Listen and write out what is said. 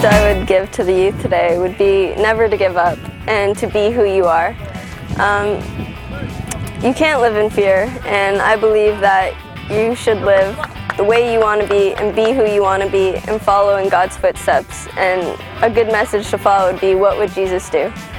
message I would give to the youth today would be never to give up and to be who you are. You can't live in fear, and I believe that you should live the way you want to be and be who you want to be and follow in God's footsteps. And a good message to follow would be, what would Jesus do?